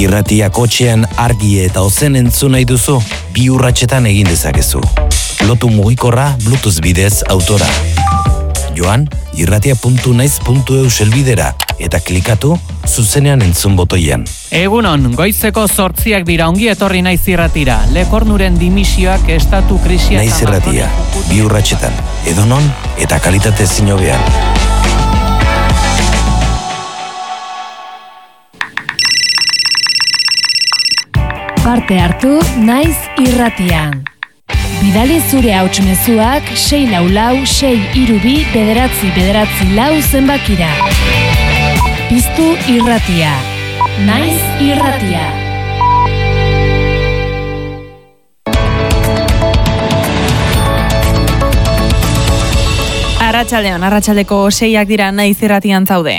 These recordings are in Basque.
Irratia kotxean argi eta ozen entzun nahi duzu, 2 urratsetan egin dezakezu. Lotu mugikorra Bluetooth bidez autora. Joan, irratia.naiz.eu selbidera eta klikatu zuzenean entzun botoian. Egunon, goizeko 8 dira, ongi etorri Naiz Irratira. Lekornuren dimisioak estatu krisia... Naiz Irratia, 2 urratsetan, edonon eta kalitate ezin hobean. Parte hartu Naiz Irratian. Bidali zure hautsmezuak 644-632-944 zenbakira. Piztu Irratia. Naiz Irratia. Arratsaldeko 6 dira Naiz Irratian zaude.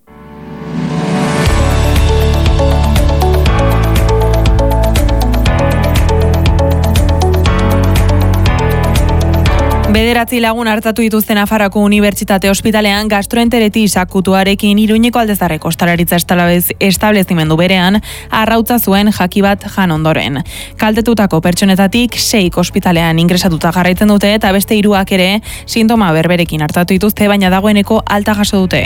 Bederatzi lagun hartatu dituzten Nafarroako Unibertsitate Ospitalean gastroenteritis akutuarekin Iruñeko Aldezarreko ostalaritza establezimendu berean arrautza zuen jaki bat jan ondoren. Kaltetutako pertsonetatik 6 ospitalean ingresatuta jarraitzen dute eta beste 3 ere sintoma berberekin hartatu dituzte, baina dagoeneko alta jaso dute.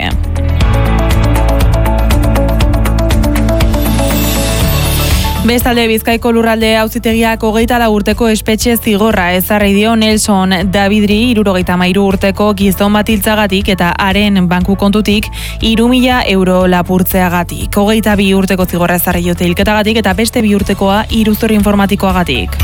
Bestalde, Bizkaiko lurralde auzitegiak 24 urteko espetxe zigorra ezarri dio Nelson Davidri 73 urteko gizon bat hiltzagatik eta haren banku kontutik 3.000 euro lapurtzeagatik. 22 urteko zigorra ezarri diote hilketagatik eta beste 2 urtekoa iruzur informatikoagatik.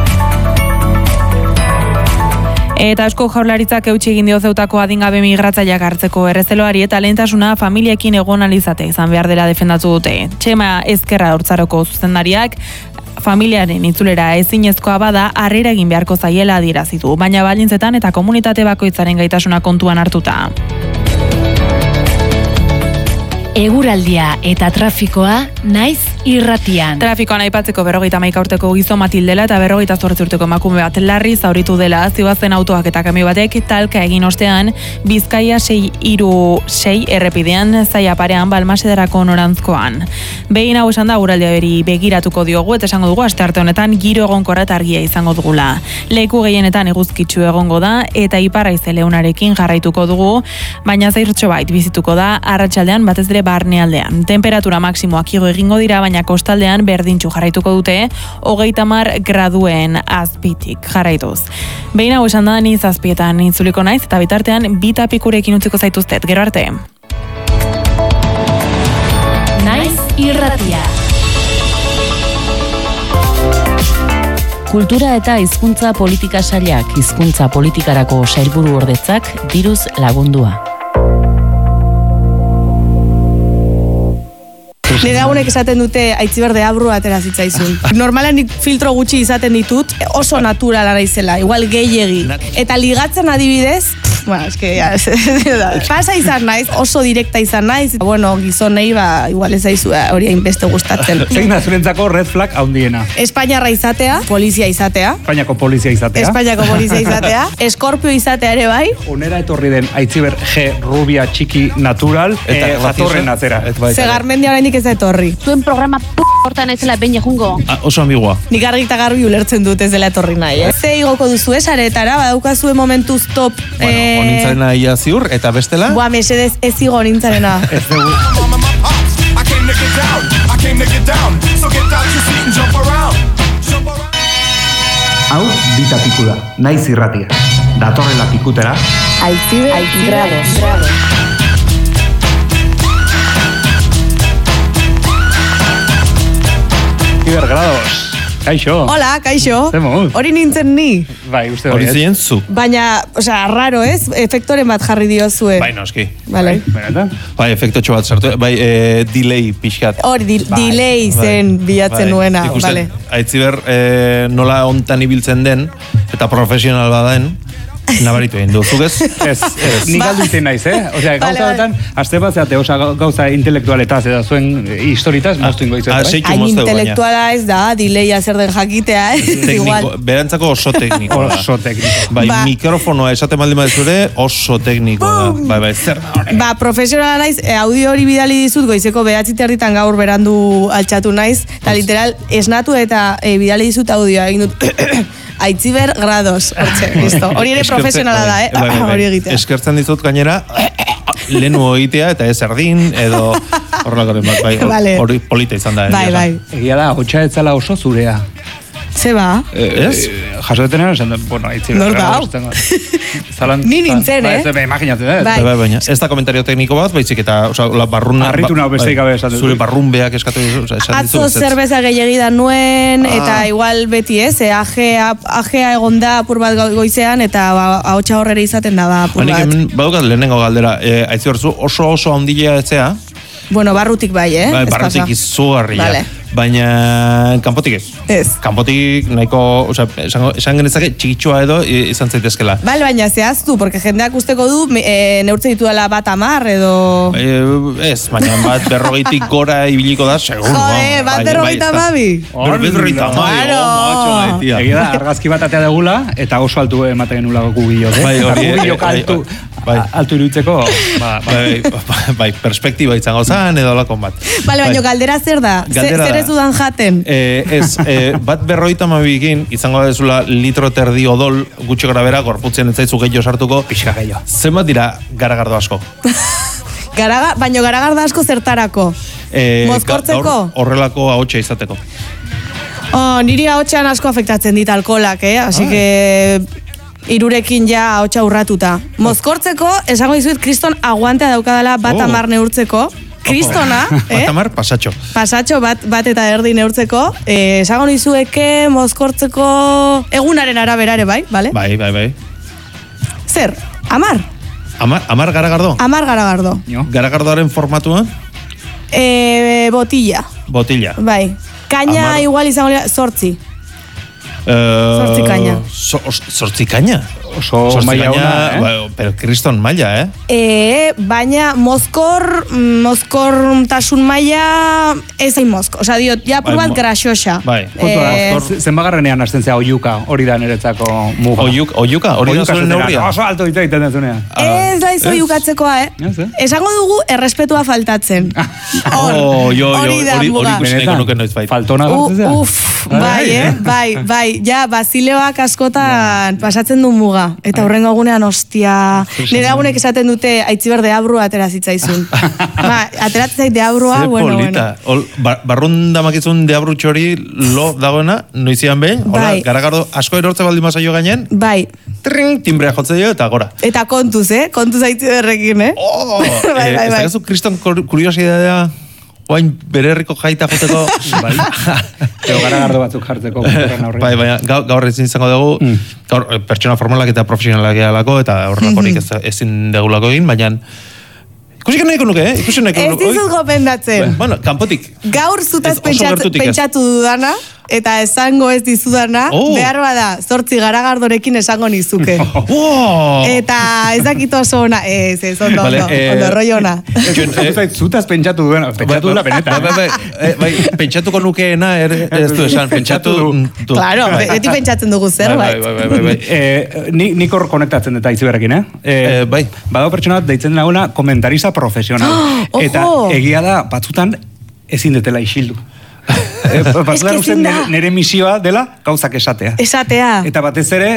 Eta Eusko Jaurlaritzak eutsi egin dio Zeutako adingabe migratzaileak hartzeko errezeloari eta lehentasuna familiekin egon alizatea izan behar dela defendatu dute. Txema Ezkerra Hortzaroko zuzendariak familiaren itzulera ezinezkoa bada harrera egin beharko zaiela adierazi du, baina baldintzetan eta komunitate bakoitzaren gaitasuna kontuan hartuta. Eguraldia eta trafikoa Naiz Irratian. Trafikoan aipatzeko 51 urteko gizon bat hil dela eta 48 urteko emakume bat larri zauritu dela zihoazen autoak eta kamioi batek talka egin ostean Bizkaia 636 errepidean zaia parean Balmasederako norantzkoan. Behin hau esan da eguraldia beri begiratuko diogu eta esango dugu astearte honetan giro egonkorra eta argia izango dugula. Leku gehienetan eguzkitsu egongo da eta iparraize leunarekin jarraituko dugu, baina zairtxo bait bizituko da arratsaldean batez ere barnealdean. Temperatura maksimoak igo egingo dira, baina kostaldean berdintxu jarraituko dute 30 graduen azpitik jarraituz. Behin hau esan da ni 7 itzuliko naiz eta bitartean 2 tapikurekin utziko zaituztet. Gero arte. Naiz Irratia. Kultura eta hizkuntza politika sailak hizkuntza politikarako sailburu ordetzak diruz lagundua. Nire lagunek esaten dute Aitziber deabrua atera zitzaizun. Normalan nik filtro gutxi izaten ditut, oso naturala naizela, igual gehiegi. Eta ligatzen adibidez, bueno, eske ya, pasa izan naiz, oso direkta izan naiz. Bueno, gizonei igual ez daizu hori hainbeste gustatzen. Zein da zurentzako red flag handiena? Espainiarra izatea, polizia izatea. Espainiako polizia izatea. Eskorpio izatea ere bai. Onera etorri den Aitziber G. Rubia txiki natural, jatorren atzera. Segarmendia oraindik ez da etorri. Zuen programa hortan ez dela behin egungo. Oso ambigua. Nik argi eta garbi ulertzen dut ez dela etorri nahi. Ze igoko duzu esaretara, badaukazue momentuz top. Onintzarena ia ziur, eta bestela? Mesedez ez igo onintzarena. Ez dugu. Hau, bita piku da. Naiz Irratia. Datorrela pikutera. Aitziber Grados. Kaixo. Hola, kaixo. Zemuz. Hori nintzen ni. Bai, uste hori zien zu. Baina, raro ez? Efektoren bat jarri diozue. Bai, noski. Vale. Bai, efektotxo bat sartu. Bai, delay pixkat. Hori, delay zen bilatzen nuena. Ikusten, Aitziber nola ontan ibiltzen den, eta profesional baden, Nabaritu egin du, zuk ez? Ez, nik galdu iten naiz, Osea, gauza batean, azte bat zeate, gauza intelektualetaz, eta zuen historitaz, moztu ingo izan. Hain intelektuala ez da, dileia zer den jakitea, igual. Berantzako oso tekniko da. Oso tekniko. Bai, mikrofonoa esaten baldin badezure, oso tekniko da. Bai, zer da hori. Ba, profesionala naiz, audio hori bidali dizut, goizeko 9:00 gaur berandu altxatu naiz, eta literal, esnatu eta bidali dizut audioa, egin dut, Aitziber grados, listo. Hori ere profesionala da, hori egitea. Eskertzen dizut gainera, lehenu egitea eta ez erdin, edo horrelakoren bat, bai, hori polita izan da. Bai. Egia da, hotxa etzala oso zurea. Zeba? Ez? Jasoetenean esan dut, bueno, Aitziber. Nor da, Ni nintzen, Imaginatzen, Bai, baina, ez da komentario tekniko bat, baizik eta, la barruna... Arritu nahu besteik gabe esan dut. Zure barrunbeak eskatu dizu, Atzo zerbeza gehiagi da nuen, eta igual beti ez, ajea egon da apur bat goizean, eta ahotsa horrere izaten da apur bat. Hanik badukat lehenengo galdera, Aitziber, oso ondilea etzea? Bueno, barrutik bai, Barrutik izugarria. Baina kanpotik ez. Ez. Kanpotik nahiko, esan genezake txikitsua edo izan zaitezkela. Baina zehaztu, porque jendeak usteko du neurtze ditudala 110 edo... Ez, baina bat 40 gora ibiliko da, seguro. Jode, bat 152? 152, Egia da, argazki bat atea degula, eta oso altu ematen genula gugilok, Gugilok altu iruditzeko, bai, perspektiba izango zen, edo lakon bat. Baina galdera zer da? Zer ez dudan jaten? Ez, bat 52ekin izango dezula litro terdi odol gutxi gara bera, gorputzen ez zaizu gehiago sartuko. Pixka gehiago. Zenbat dira garagardo asko? Baina garagardo asko zertarako? Mozkortzeko? Horrelako ahotsa izateko. Niri ahotsean asko afektatzen dit alkolak, así que... Irurekin ja ahotsa urratuta. Mozkortzeko, esango dizuet, kriston aguantea daukadala 110 neurtzeko. Kristona, 110 pasatxo. Pasatxo bat eta erdi neurtzeko. Esango dizueke mozkortzeko egunaren araberare, bai? Bai. Zer? 10? 10 garagardo? 10 garagardo. Garagardoaren formatua? Botilla. Botilla. Bai. Kaina igual izango dira 8. 8 kaina. 8 kaina? Oso maila ona, Pero kriston maila, Baina mozkortasun maila ez hain mozko. Osa, diot, ja purbat graxosa. Bai. Zenbagarrenean hasten zea oiuka, hori da niretzako muga. Oiuka? Hori da zuen neurria? Oso alto egiten dezunean. Ez da izo oiukatzekoa, Esango dugu errespetua faltatzen. Hori da muga. Hori nuke noiz bait. Faltona gertzea? Bai. Ja, basileoak askotan pasatzen du muga. Eta horrengo egunean, ostia... Nire agunek esaten dute Aitziber deabrua atera zitzaizun. Ateratzen zait deabrua, bueno. Barrun damakizun deabru txori lo dagoena, noizian behin, garagardo asko erortze baldin masaio gainen, timbrea jotze dio eta gora. Eta kontuz, kontuz Aitziberrekin, Bai. Ez da gezu kriston kuriosidadea... Oain bere herriko jaita joteko... Ego garagardo batzuk jartzeko. Bai, baina gaur ezin izango dugu, gaur pertsona formalak eta profesionalak egalako, eta horrelakorik ezin degulako egin, baina... Ikusik nahiko nuke, ikusi nahiko nuke. Ez dizut gopendatzen. Bueno, kanpotik. Gaur zutaz pentsatu dudana, eta esango ez dizudana, behar bada, 8 garagardorekin esango nizuke. Eta ez dakit oso ona, ez, ondo, rollo ona. Zutaz pentsatu dudana, pentsatu dula benetan. Bai, pentsatuko nukeena, ez du esan, pentsatu... Claro, beti pentsatzen dugu zerbait. Bai. Nik hor konektatzen eta Aitziberrekin, Bai. Badago pertsona deitzen laguna komentarista profesional. Eta egia da, batzutan ezin detela isildu. Batzutan uste nire misioa dela gauzak esatea. Eta batez ere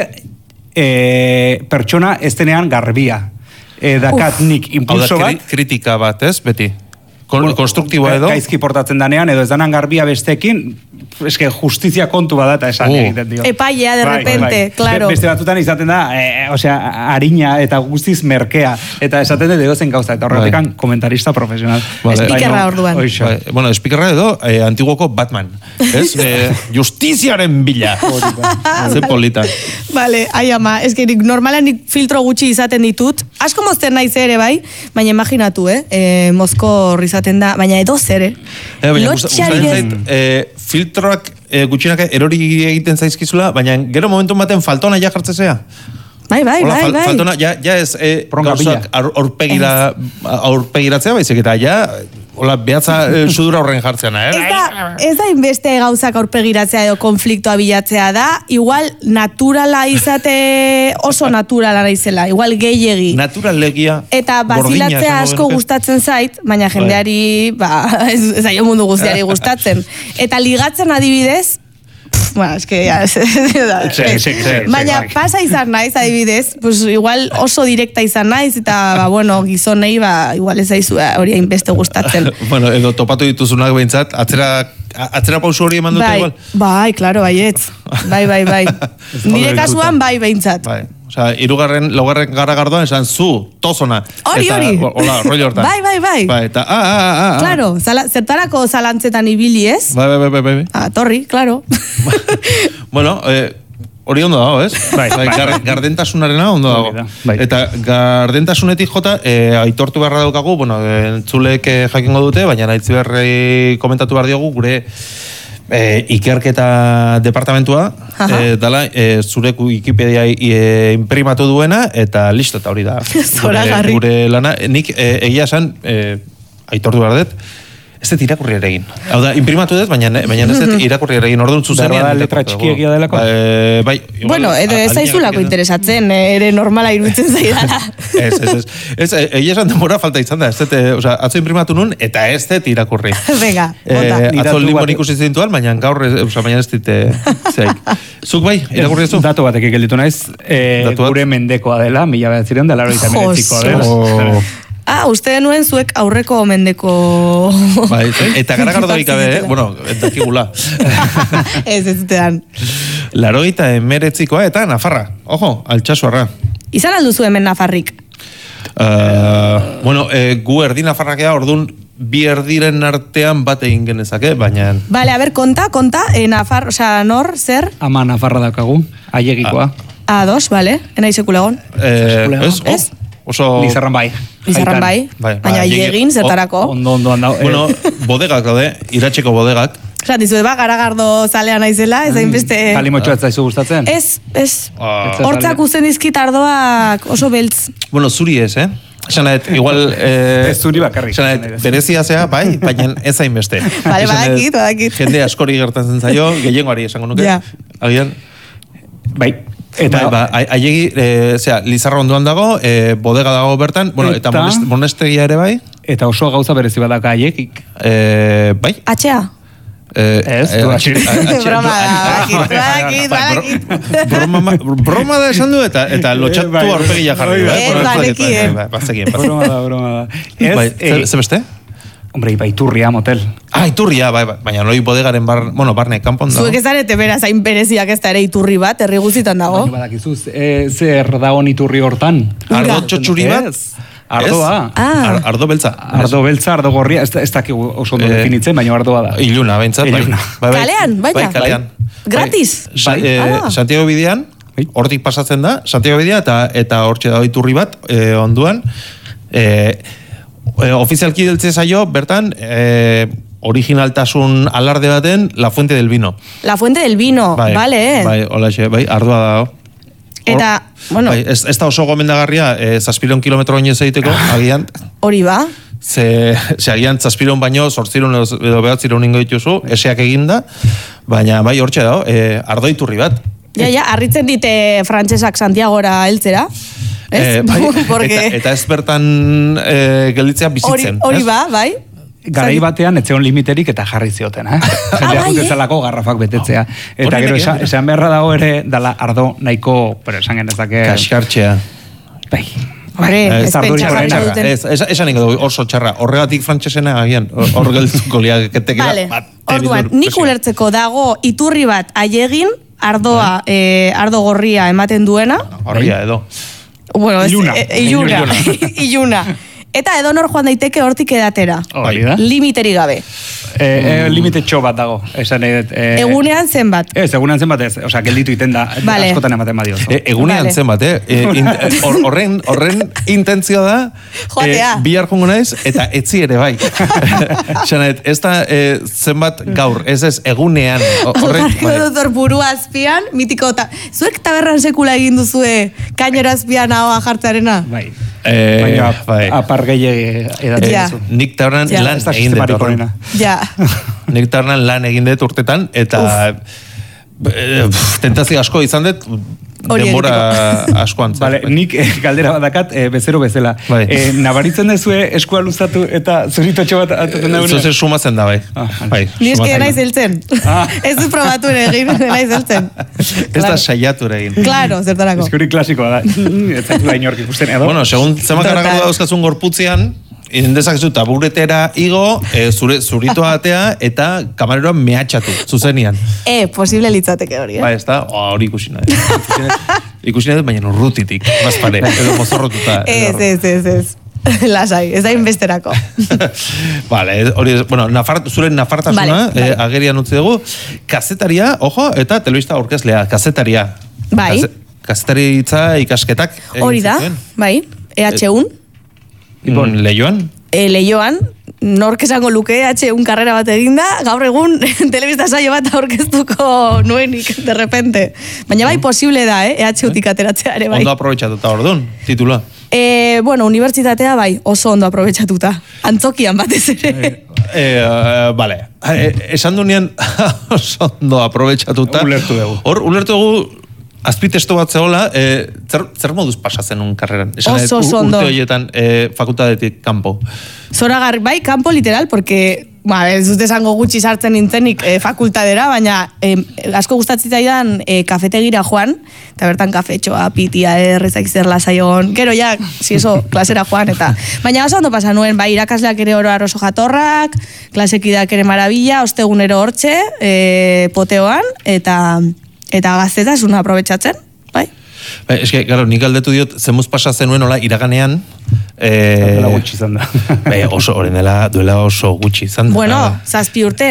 pertsona ez denean garbia. Dakat nik impulso bat. Kritika bat, ez, beti? Konstruktiboa edo? Gaizki portatzen danean, edo ez danan garbia bestekin, eske justizia kontu bada eta esan egiten dio. Epaia, de repente, claro. Beste batzutan izaten da, harina eta guztiz merkea, eta esaten dut edozen gauza, eta horretekan komentarista profesional. Espikerra orduan. Bueno, espikerra edo, antiguoko Batman. Ez? Justiziaren bila. Ze polita. Vale, ama, eske normalan nik filtro gutxi izaten ditut, asko mozten naiz ere bai, baina imaginatu, mozko izaten da, baina edo zer, filtroak gutxinak erori egiten zaizkizula, baina gero momentu baten faltona ja jartzezea? Bai. Faltona, ja ez gauzak aurpegiratzea, baizik eta ja, hola, behatza sudura horren jartzeana, Ez da inbeste gauzak aurpegiratzea edo konfliktoa bilatzea da, igual naturala izate oso naturala izela, igual gehiegi. Naturalegia. Eta bazilatzea asko gustatzen zait, baina jendeari, ez zaio mundu guztiari gustatzen. Eta ligatzen adibidez, bueno, es que ya... Baina pasa izan naiz, adibidez, pues igual oso direkta izan naiz, eta, bueno, gizonei, igual ez aizu hori hainbeste gustatzen. Bueno, edo topatu dituzunak behintzat, atzera pausu hori eman dute igual? Bai, klaro, baietz. Bai. Nire kasuan bai behintzat. Bai. Osea, laugarren garagardoan esan zu, tozona. Hori. Hola, rollo hortan. Bai. Eta, Claro, zertarako zalantzetan ibili ez? Bai. Torri, claro. Bueno, hori ondo dago, ez? Bai. Gardentasunarena ondo dago. Eta gardentasunetik jota, aitortu beharra daukagu, bueno, entzulek jakingo dute, baina Aitziberri komentatu behar diogu, gure ikerketa departamentua dala zure Wikipedia imprimatu duena eta listo, eta hori da gure lana. Nik egia esan aitortu behar dut, ez dut irakurri ere egin. Hau da, imprimatu dut, baina ez dut irakurri ere egin, orduan zuzenean. Berra da letra txikiegia delako? Bai. Bueno, edo ez zaizulako interesatzen, ere normala iruditzen zaidala. Ez, egia esan demora falta izan da, atzo imprimatu nun, eta ez dut irakurri. Venga, bota. Atzo limon ikusi zintuan, baina gaur, baina ez dit zeik. Zuk bai, irakurri ez du? Datu batek gelditu naiz, gure mendekoa dela, 1989koa dela. Uste nuen zuek aurreko mendeko... Bai, eta garagardorik gabe, bueno, dakigula. Ez zutean. 89koa eta Nafarra. Ojo, Altsasuarra. Izan alduzu hemen Nafarrik? Bueno, gu erdi Nafarrakea, orduan bi erdiren artean bat egin genezake, baina... Vale, a ver, konta, Nafar, osea, nor, zer? Ama Nafarra daukagu, aiegikoa. Dos, vale, enai sekulegon. Ez? Oso... Lizarran bai. Baina aiegin, zertarako. Ondo handau. Bueno, bodegak daude, iratxeko bodegak. Osa, dizu, garagardo zalea naizela, ez hainbeste... Kalimotxoa ez zaizu gustatzen? Ez. Hortzak uzen dizkit ardoak oso beltz. Bueno, zuri ez, Esanet, igual... Ez zuri bakarrik. Esanet, berezia zea, bai, baina ez hainbeste. Vale, badakit. Jende askori gertatzen zaio, gehiengoari esango nuke. Ja. Agian? Bai. Eta aiegi, Lizarra ondoan dago, bodega dago bertan, bueno, eta monestegia ere bai. Eta oso gauza berezi badaka aiegik. Bai. Atxea? Ez, broma da, broma da esan du eta lotxatu aurpegia jarri. Broma da. Ze beste? Hombre, Iturria motel. Iturria, bai, baina noi bodegaren barne kanpon dago. Zuek ez zarete beraz hain bereziak ez da ere Iturri bat, herri guztitan dago. Baina badakizuz, zer dagoen Iturri hortan? Ardo txotxuri bat? Ardoa. Ardo beltza. Ardo beltza, ardo gorria, ez dakik oso ondo definitzen, baina ardoa da. Iluna, bentsat. Kalean, baina? Kalean. Gratis? Santiago bidean, hortik pasatzen da, Santiago bidea, eta hortxe dago Iturri bat, onduan, ofizialki deltze zaio, bertan, originaltasun alarde baten, La Fuente del Vino. La Fuente del Vino, vale. Bai, holaxe, bai, ardua dago. Eta, bueno... Ez da oso gomendagarria, 7 kilometro oinez egiteko, agian. Hori ba? Ze agian 7 baino, 8 edo 9 ingo dituzu, eseak eginda, baina bai hortxe dago, ardo Iturri bat. Ja, harritzen dite frantsesak Santiagora heltzera. Eta ez bertan gelditzea bizitzen. Hori ba, bai. Garai batean etzeon limiterik eta jarri zioten, Jendeak utetzalako garrafak betetzea. Eta gero esan beharra dago ere, dala ardo nahiko, pero esan genezake... Kaskartxea. Bai. Esan ingo dugu, oso txarra. Horregatik frantsesena agian, hor gelduko liaketekera. Vale, orduan, nik ulertzeko dago Iturri bat aiegin, ardoa, ardo gorria ematen duena. Gorria edo. Bueno, iluna. Eta edonor joan daiteke hortik edatera. Limiteri gabe. Limite txo bat dago. Egunean zenbat? Ez, egunean zenbat ez. Osea, gelditu iten da, askotan ematen badio. Egunean zenbat, horren intentzio da, bihar jungo naiz, eta etzi ere bai. Xanet, ez da zenbat gaur, ez egunean. Jarriko dut burua azpian, mitiko, zuek taberran sekula egin duzue kainera azpian ahoa jartzarena? Bai. Apar gehiagi edatzen. Nik tabernan lan egin dut. Nik tabernan lan egin dut urtetan, eta tentazio asko izan dut, denbora askoan. Vale, nik galdera badakat bezero bezala. Nabaritzen dezue eskua luzatu eta zuritotxo bat atatzen da. Zuze sumatzen da, bai. Ni eski naiz heltzen. Ez du probatu egin, naiz heltzen. Ez da saiatu egin. Claro, zertarako. Eskuri klasikoa da. Ez zaitu da inork ikusten edo. Bueno, segun zemakarrako dauzkazun gorputzean, indezak taburetera igo, zuritoa atea, eta kamareroa mehatxatu, zuzenian. Posible litzateke hori, Ba, ez da, hori ikusi nahi. Ikusi nahi dut, baina urrutitik, bazpare, edo mozorrotuta. Ez. Lasai, ez da inbesterako. Vale, hori, bueno, zuren nafartasuna, agerian utzi dugu, kazetaria, ojo, eta telebista aurkezlea, kazetaria. Bai. Kazetaritza ikasketak. Hori da, bai, EH1. Leioan? Leioan, nork esango luke EH1 karrera bat eginda, gaur egun telebista saio bat aurkeztuko nuenik, de repente. Baina bai posible da, EH1tik ateratzea ere bai. Ondo aprobetxatuta orduan, titula? Bueno, unibertsitatea bai, oso ondo aprobetxatuta. Antzokian batez ere. Vale, esan dunean oso ondo aprobetxatuta. Ulertu dugu. Hor, ulertu dugu, azpitesto bat zehola, zer moduz pasatzen un karreran? Oso ondo. Urte horietan fakultatetik kanpo. Zoragarri, bai, kanpo literal, porque, ez dut esango gutxi sartzen nintzenik fakultadera, baina asko gustatzitaidan kafetegira joan, eta bertan kafetxoa, pitia, errezak zer lasaion, gero ja, si eso, klasera joan, eta baina oso ondo pasa nuen, bai, irakasleak ere oroar oso jatorrak, klasekidak ere marabila, ostegunero hortxe, poteoan, eta gaztetasuna aprobetxatzen, bai? Eske, claro, nik aldetu diot, zemuz pasa zenuen hola iraganean. Duela gutxi izan da. Oso, horren duela oso gutxi izan da. Bueno, 7 urte.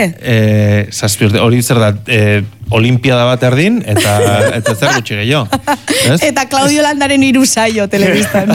7 urte, hori zer da, olimpiada bat erdin, eta zer gutxi gehiago. Eta Claudio Landaren 3 saio telebistan.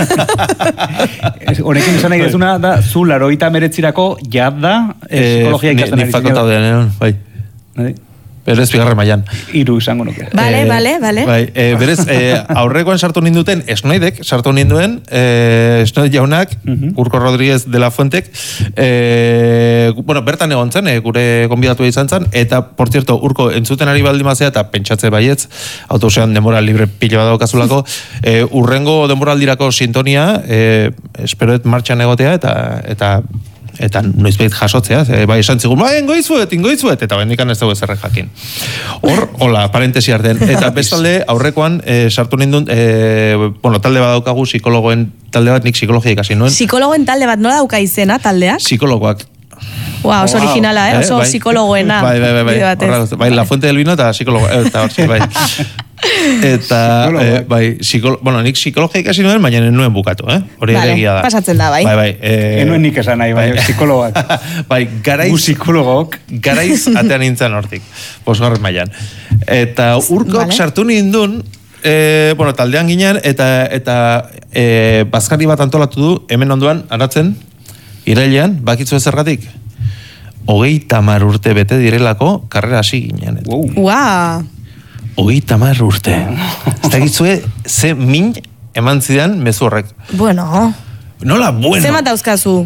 Honekin esan nahi dezuna da, zu 89erako jada psikologia ikasten ari. Ni fakultatean, bai. Berez, bigarren mailan. 3 izango nuke. Vale. Bai, berez, aurrekoan sartu ninduten, Esnoidek sartu ninduen, Esnoid jaunak, Urko Rodríguez de la Fuentek, bueno, bertan egon zen, gure gonbidatu izan zen, eta, por cierto, Urko entzuten ari baldimazea, eta pentsatze baietz, autosean denbora libre pila bat daukazulako, urrengo denboraldirako sintonia, esperoet martxan egotea, eta noizbait jasotzea, bai esan zigun, bai, ingoizuet, eta bendikan ez dugu ezerre jakin. Hor, hola, parentesi arten. Eta bestalde, aurrekoan, sartu nindun, bueno, talde bat daukagu, psikologoen talde bat, nik psikologia ikasi nuen. Psikologoen talde bat, nola dauka izena taldeak? Psikologoak. Oso originala, oso psikologoena. Bai, La Fuente del Vino eta psikologo, eta hor, bai. Eta, bai, bueno, nik psikologia ikasi nuen, baina nuen bukatu, hori ere egia da. Pasatzen da, bai. Bai. Enuen nik esan nahi, bai, psikologoak. Bai, psikologok. Garaiz atean nintzen hortik, bosgarren mailan. Eta Urkok sartu nindun, bueno, taldean ginen, eta bazkari bat antolatu du, hemen onduan, aratzen, irailean, bakitzu ezergatik? 30 urte bete direlako, karrera hasi ginen. Wow. 30 urte. Ez dakitzue, ze min eman zidan mezu horrek. Bueno. Nola, bueno. Ze mat dauzkazu?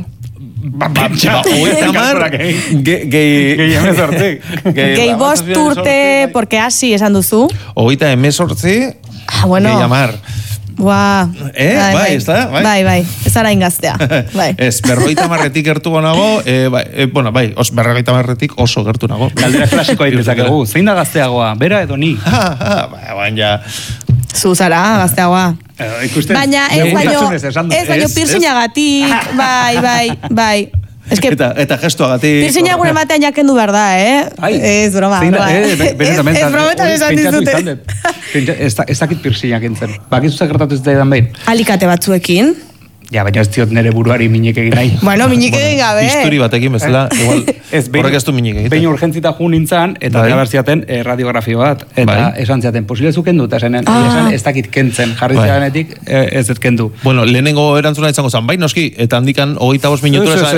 30 gehi 5 urte, porque hasi esan duzu? 38, bueno. gehi 10. Bai, ez da? Bai, ez ara ingaztea. Ez, 50 gertu nago, bueno, bai, 50 oso gertu nago. Galdera klasikoa itezakegu, zein da gazteagoa, bera edo ni? Baina... Zu zara, gazteagoa. Baina ez baino piercingagatik, bai. Eta gestuagatik. Piercinga gure matean jakendu behar da, Ez broma. Ez brometan esan dizute. Ez dakit piercingak entzen. Bakizu zekertatu ez daidan behin. Alikate batzuekin. Ja, baina ez diot nere buruari minik egin nahi. Bueno, minik egin gabe. Bisturi batekin bezala, igual, horrek ez du minik egiten. Behin urgentzita ju nintzen, eta gara berziaten radiografio bat, eta esan ziaten, posible zuken dut, esan ez dakit kentzen, jarri zianetik ez ez kendu. Bueno, lehenengo erantzuna izango zen, bai, noski, eta handikan 25 minutura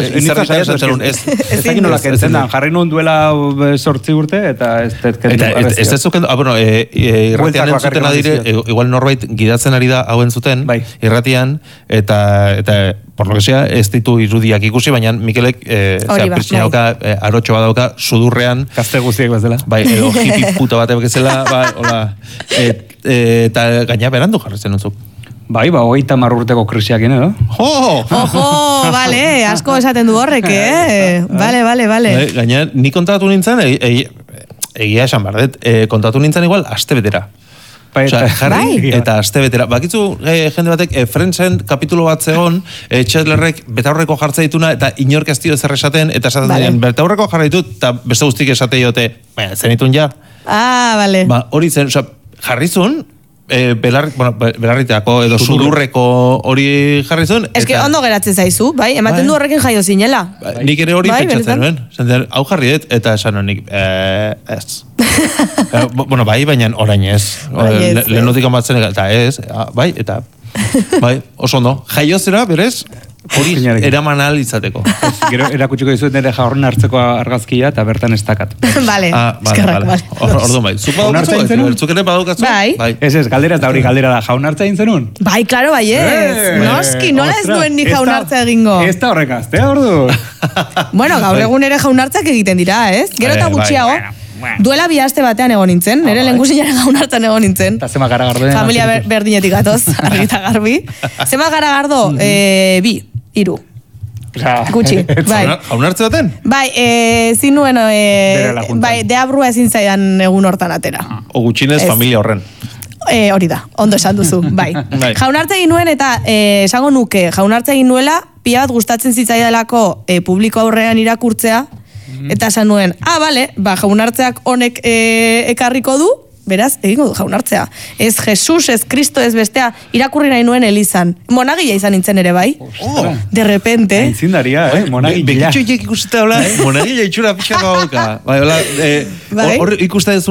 ez dakit nola kentzen da, jarri nuen duela 8 urte, eta ez kendu. Ez ez zuken, bueno, irratian entzuten adire, igual norbait gidatzen ari da hauen zuten, irratian, eta por lo que sea, ez ditu irudiak ikusi, baina Mikelek pritsina dauka, arotxo bat dauka, sudurrean. Kaste guztiek bezala. Bai, edo hippie puta bat ebekezela, hola. Eta gaina berandu jarretzen untzuk. Bai, 30 urteko krisiakin, edo? Ojo, bale, asko esaten du horrek, Bale. Gaina, ni kontatu nintzen, egia esan bardet, kontatu nintzen igual, aste betera. Jarri eta aste betera. Bakitzu jende batek Friendsen kapitulo bat zegoen, Chandlerrek betaurreko jartza dituna eta inork ez dio zer esaten, eta esaten diren betaurreko jarri ditut, eta beste guztik esate diote, zenitun ja. Bale. Hori zen, jarrizun, belarriteako edo sudurreko hori jarri zuen. Ez que ondo geratzen zaizu, bai? Ematen du horrekin jaio zinela. Nik ere hori pentsatzen nuen. Hau jarri dut, eta esan honik, ez. Bueno, bai, baina orain ez. Lehenotik amatzen, eta ez, bai, eta bai, oso ondo. Jaio zera, berez, hori eraman ahal izateko. Gero erakutsiko dizuet nire jaurren hartzeko argazkia eta bertan ez dakat. Bale, eskerrak, bale. Orduan bai. Zuk badukatzu? Zuk ere badukatzu? Bai. Ez, galdera eta hori galdera da, jaun hartza egin zenun? Bai, klaro, bai ez. Noski, nola ez duen ni jaun hartza egingo? Ez da horrek azte, ordu. Bueno, gaur egun ere jaun hartzak egiten dira, ez? Gero eta gutxiago. Duela 2 aste batean egon nintzen, nire lengusinaren jaun hartan egon nintzen. Eta zema Garagardo. Familia berdinetik gatoz, argita garbi. Zema Garagardo, 2, 3. Gutxi, bai. Jaun hartze baten? Bai, zinuen, bai, deabrua ezin zaidan egun hortan atera. O gutxinez familia horren. Hori da, ondo esan duzu, bai. Jaun hartze egin nuen eta esango nuke, jaun hartze egin nuela, pila bat gustatzen zitzaidalako publiko aurrean irakurtzea, eta esan nuen, bale, jaun hartzeak honek ekarriko du, beraz, egingo du jaun hartzea. Ez Jesus, ez Kristo, ez bestea, irakurri nahi nuen Elizan. Monagia izan nintzen ere, bai? De repente. Aintzindaria, monagila. Bekitxo ikusita, monagila itxura pixka gauka. Bai, hor ikusta